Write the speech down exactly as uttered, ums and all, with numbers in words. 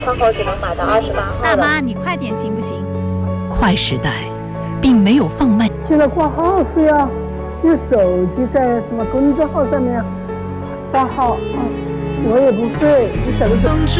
窗口只能买到二十八号。 大妈，你快点行不行？ 快时代并没有放慢。 现在挂号是要用手机在什么公众号上面挂号啊，我也不会，你晓得怎么。